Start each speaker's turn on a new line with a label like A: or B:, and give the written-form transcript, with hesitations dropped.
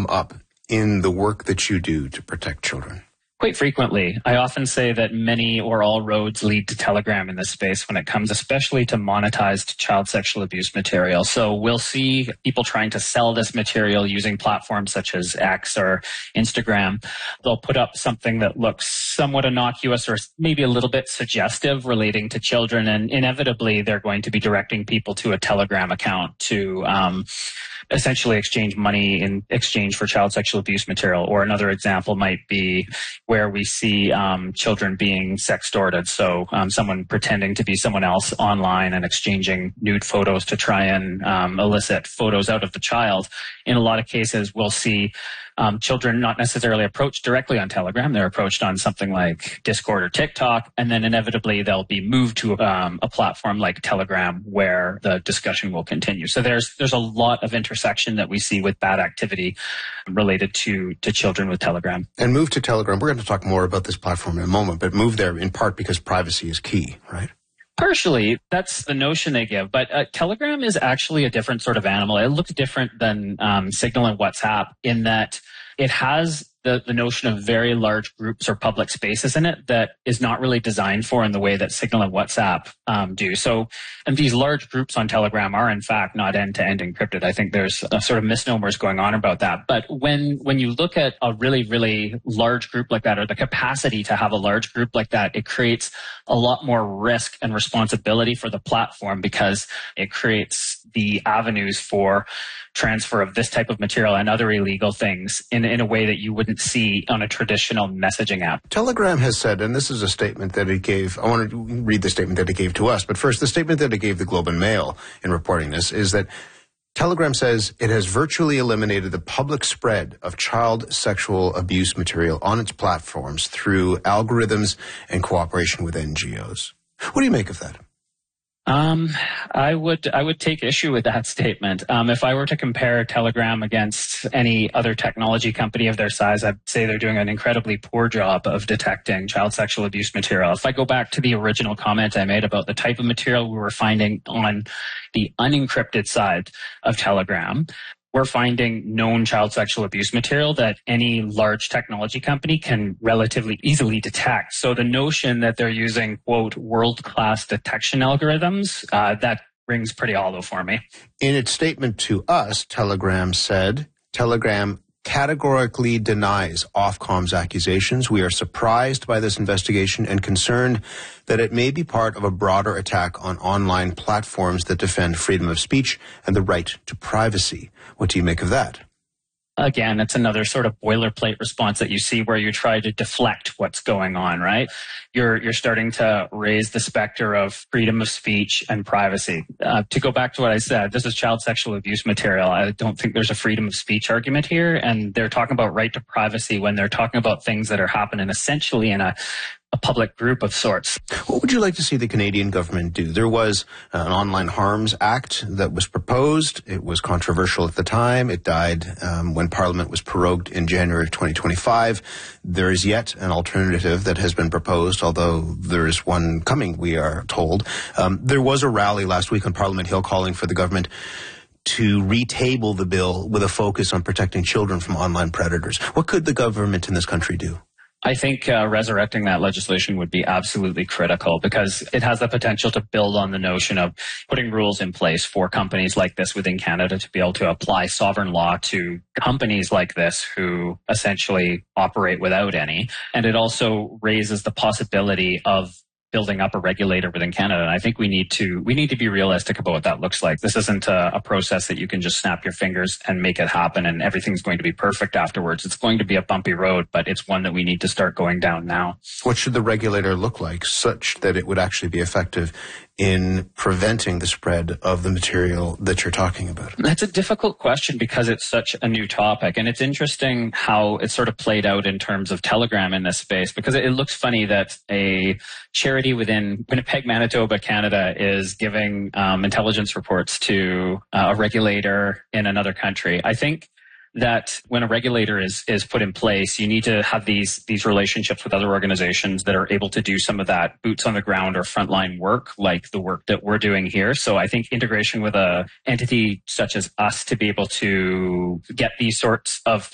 A: up in the work that you do to protect children?
B: Quite frequently. I often say that many or all roads lead to Telegram in this space when it comes especially to monetized child sexual abuse material. So we'll see people trying to sell this material using platforms such as X or Instagram. They'll put up something that looks somewhat innocuous or maybe a little bit suggestive relating to children, and inevitably they're going to be directing people to a Telegram account to essentially exchange money in exchange for child sexual abuse material. Or another example might be where we see children being sextorted. So someone pretending to be someone else online and exchanging nude photos to try and elicit photos out of the child. In a lot of cases, we'll see children not necessarily approached directly on Telegram. They're approached on something like Discord or TikTok, and then inevitably they'll be moved to a platform like Telegram where the discussion will continue. So there's a lot of intersection that we see with bad activity related to children with Telegram.
A: And move to Telegram. We're going to talk more about this platform in a moment, but move there in part because privacy is key, right?
B: Partially, that's the notion they give. But Telegram is actually a different sort of animal. It looks different than Signal and WhatsApp in that it has the notion of very large groups or public spaces in it that is not really designed for in the way that Signal and WhatsApp do. So, and these large groups on Telegram are in fact not end-to-end encrypted. I think there's a sort of misnomers going on about that. But when you look at a really, really large group like that, or the capacity to have a large group like that, it creates a lot more risk and responsibility for the platform because it creates the avenues for transfer of this type of material and other illegal things in a way that you wouldn't see on a traditional messaging app.
A: Telegram has said, and this is a statement that it gave, I want to read the statement that it gave to us, but first the statement that it gave the Globe and Mail in reporting this is that Telegram says it has virtually eliminated the public spread of child sexual abuse material on its platforms through algorithms and cooperation with NGOs. What do you make of that?
B: I would take issue with that statement. If I were to compare Telegram against any other technology company of their size, I'd say they're doing an incredibly poor job of detecting child sexual abuse material. If I go back to the original comment I made about the type of material we were finding on the unencrypted side of Telegram, we're finding known child sexual abuse material that any large technology company can relatively easily detect. So the notion that they're using, quote, world-class detection algorithms, that rings pretty hollow for me.
A: In its statement to us, Telegram said, Telegram categorically denies Ofcom's accusations. We are surprised by this investigation and concerned that it may be part of a broader attack on online platforms that defend freedom of speech and the right to privacy. What do you make of that?
B: Again, it's another sort of boilerplate response that you see where you try to deflect what's going on, right? You're starting to raise the specter of freedom of speech and privacy. To go back to what I said, this is child sexual abuse material. I don't think there's a freedom of speech argument here. And they're talking about right to privacy when they're talking about things that are happening essentially in a public group of sorts.
A: What would you like to see the Canadian government do? There was an Online Harms Act that was proposed. It was controversial at the time. It died when Parliament was prorogued in January of 2025. There is yet an alternative that has been proposed, although there is one coming, we are told. There was a rally last week on Parliament Hill calling for the government to retable the bill with a focus on protecting children from online predators. What could the government in this country do?
B: I think resurrecting that legislation would be absolutely critical because it has the potential to build on the notion of putting rules in place for companies like this within Canada to be able to apply sovereign law to companies like this who essentially operate without any. And it also raises the possibility of building up a regulator within Canada. And I think we need to be realistic about what that looks like. This isn't a process that you can just snap your fingers and make it happen and everything's going to be perfect afterwards. It's going to be a bumpy road, but it's one that we need to start going down now.
A: What should the regulator look like such that it would actually be effective in preventing the spread of the material that you're talking about?
B: That's a difficult question because it's such a new topic. And it's interesting how it sort of played out in terms of Telegram in this space, because it looks funny that a charity within Winnipeg, Manitoba, Canada is giving intelligence reports to a regulator in another country. I think that when a regulator is put in place, you need to have these relationships with other organizations that are able to do some of that boots on the ground or frontline work, like the work that we're doing here. So I think integration with a entity such as us to be able to get these sorts of